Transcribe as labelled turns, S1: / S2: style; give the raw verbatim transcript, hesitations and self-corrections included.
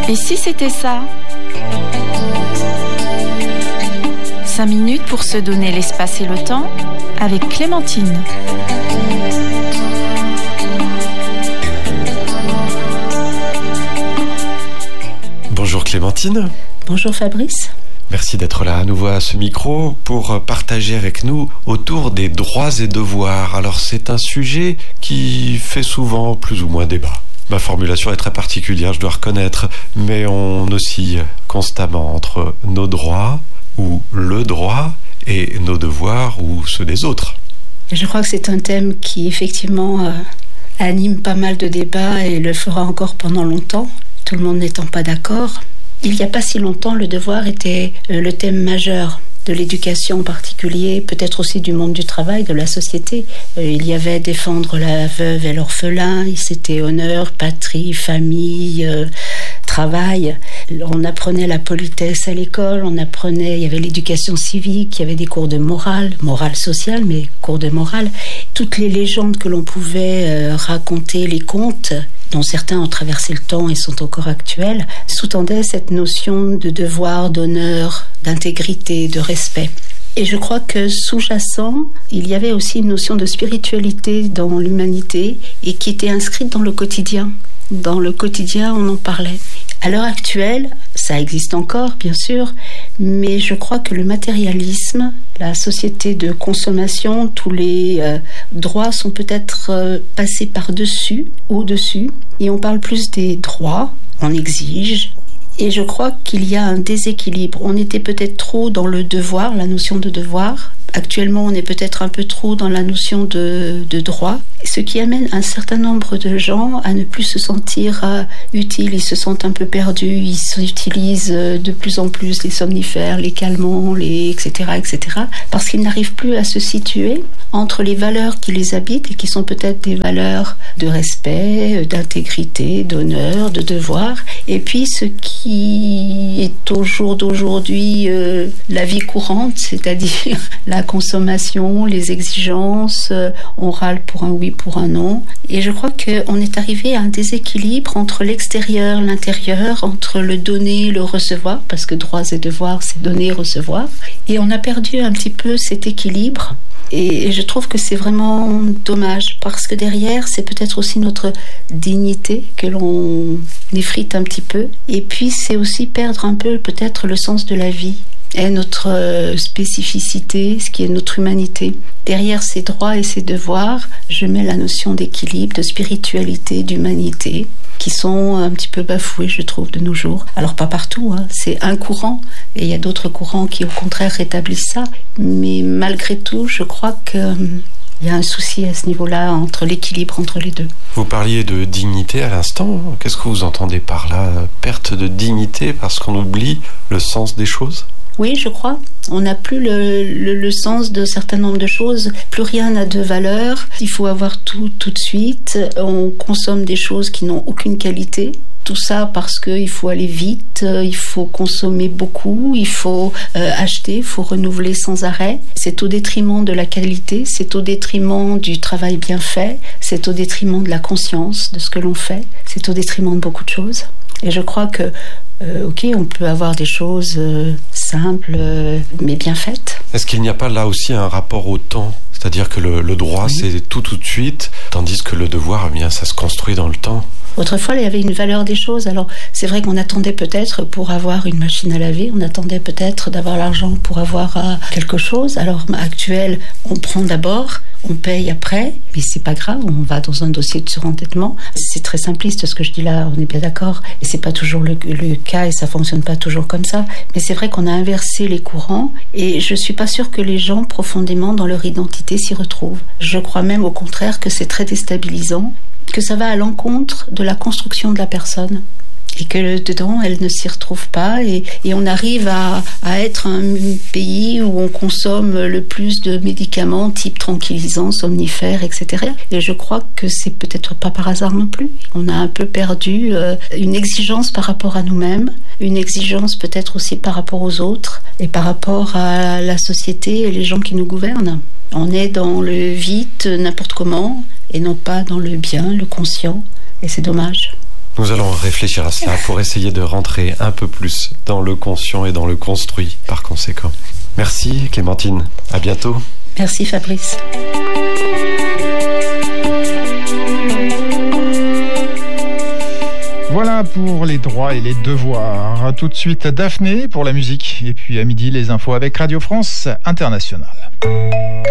S1: Et si c'était ça ? Cinq minutes pour se donner l'espace et le temps avec Clémentine.
S2: Bonjour Clémentine.
S3: Bonjour Fabrice.
S2: Merci d'être là à nouveau à ce micro pour partager avec nous autour des droits et devoirs. Alors c'est un sujet qui fait souvent plus ou moins débat. Ma formulation est très particulière, je dois reconnaître, mais on oscille constamment entre nos droits ou le droit et nos devoirs ou ceux des autres.
S3: Je crois que c'est un thème qui effectivement euh, anime pas mal de débats et le fera encore pendant longtemps, tout le monde n'étant pas d'accord. Il n'y a pas si longtemps, le devoir était euh, le thème majeur de l'éducation en particulier, peut-être aussi du monde du travail, de la société. Euh, il y avait défendre la veuve et l'orphelin, c'était honneur, patrie, famille, euh, travail. On apprenait la politesse à l'école, on apprenait, il y avait l'éducation civique, il y avait des cours de morale, morale sociale, mais cours de morale. Toutes les légendes que l'on pouvait euh, raconter, les contes, dont certains ont traversé le temps et sont encore actuels, sous-tendaient cette notion de devoir, d'honneur, d'intégrité, de respect. Et je crois que sous-jacent, il y avait aussi une notion de spiritualité dans l'humanité et qui était inscrite dans le quotidien. Dans le quotidien, on en parlait. À l'heure actuelle, ça existe encore, bien sûr, mais je crois que le matérialisme, la société de consommation, tous les euh, droits sont peut-être euh, passés par-dessus, au-dessus, et on parle plus des droits, on exige. Et je crois qu'il y a un déséquilibre. On était peut-être trop dans le devoir, la notion de devoir. Actuellement, on est peut-être un peu trop dans la notion de, de droit, ce qui amène un certain nombre de gens à ne plus se sentir euh, utiles. Ils se sentent un peu perdus, ils utilisent euh, de plus en plus les somnifères, les calmants, les et cetera, et cetera, parce qu'ils n'arrivent plus à se situer entre les valeurs qui les habitent et qui sont peut-être des valeurs de respect, d'intégrité, d'honneur, de devoir, et puis ce qui est au jour d'aujourd'hui euh, la vie courante, c'est-à-dire la consommation, les exigences, euh, on râle pour un oui, pour un non. Et je crois qu'on est arrivé à un déséquilibre entre l'extérieur, l'intérieur, entre le donner, le recevoir, parce que droits et devoirs, c'est donner et recevoir. Et on a perdu un petit peu cet équilibre. Et je trouve que c'est vraiment dommage, parce que derrière, c'est peut-être aussi notre dignité que l'on effrite un petit peu. Et puis, c'est aussi perdre un peu peut-être le sens de la vie et notre spécificité, ce qui est notre humanité. Derrière ces droits et ces devoirs, je mets la notion d'équilibre, de spiritualité, d'humanité, qui sont un petit peu bafoués, je trouve, de nos jours. Alors pas partout, hein. C'est un courant, et il y a d'autres courants qui au contraire rétablissent ça, mais malgré tout, je crois que il y a un souci à ce niveau-là, entre l'équilibre entre les deux.
S2: Vous parliez de dignité à l'instant, qu'est-ce que vous entendez par là ? Perte de dignité parce qu'on oublie le sens des choses ?
S3: Oui, je crois. On n'a plus le, le, le sens d'un certain nombre de choses. Plus rien n'a de valeur. Il faut avoir tout tout de suite. On consomme des choses qui n'ont aucune qualité. Tout ça parce qu'il faut aller vite, il faut consommer beaucoup, il faut euh, acheter, il faut renouveler sans arrêt. C'est au détriment de la qualité, c'est au détriment du travail bien fait, c'est au détriment de la conscience de ce que l'on fait, c'est au détriment de beaucoup de choses. Et je crois que Euh, ok, on peut avoir des choses euh, simples, euh, mais bien faites.
S2: Est-ce qu'il n'y a pas là aussi un rapport au temps ? C'est-à-dire que le, le droit, oui, c'est tout tout de suite, tandis que le devoir, eh bien, ça se construit dans le temps.
S3: Autrefois, il y avait une valeur des choses. Alors, c'est vrai qu'on attendait peut-être pour avoir une machine à laver, on attendait peut-être d'avoir l'argent pour avoir euh, quelque chose. Alors, actuel, on prend d'abord, on paye après, mais c'est pas grave, on va dans un dossier de surendettement. C'est très simpliste ce que je dis là, on est bien d'accord, et c'est pas toujours le, le cas et ça fonctionne pas toujours comme ça. Mais c'est vrai qu'on a inversé les courants et je suis pas sûre que les gens profondément dans leur identité s'y retrouvent. Je crois même au contraire que c'est très déstabilisant, que ça va à l'encontre de la construction de la personne. Et que dedans, elle ne s'y retrouve pas et, et on arrive à, à être un pays où on consomme le plus de médicaments type tranquillisants, somnifères, et cetera. Et je crois que c'est peut-être pas par hasard non plus. On a un peu perdu euh, une exigence par rapport à nous-mêmes, une exigence peut-être aussi par rapport aux autres et par rapport à la société et les gens qui nous gouvernent. On est dans le vite, n'importe comment, et non pas dans le bien, le conscient, et c'est dommage.
S2: Nous allons réfléchir à cela pour essayer de rentrer un peu plus dans le conscient et dans le construit par conséquent. Merci Clémentine, à bientôt.
S3: Merci Fabrice.
S4: Voilà pour les droits et les devoirs. Tout de suite Daphné pour la musique et puis à midi les infos avec Radio France Internationale.